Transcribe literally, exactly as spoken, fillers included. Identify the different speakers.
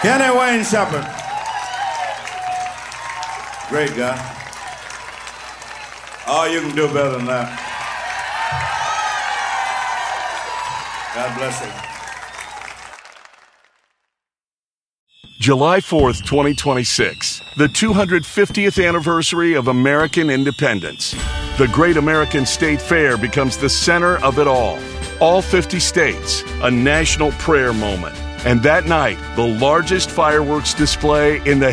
Speaker 1: Kenny Wayne Shepherd. Great guy. Oh, you can do better than that. God bless you.
Speaker 2: July fourth, twenty twenty-six, the two hundred fiftieth anniversary of American independence. The Great American State Fair becomes the center of it all. All fifty states, a national prayer moment. And that night, the largest fireworks display in the